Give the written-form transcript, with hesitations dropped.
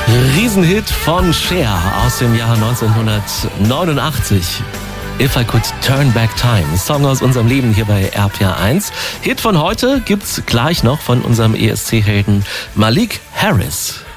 Riesenhit von Cher aus dem Jahr 1989. If I Could Turn Back Time. Song aus unserem Leben hier bei RPR 1. Hit von heute gibt's gleich noch von unserem ESC-Helden Malik Harris.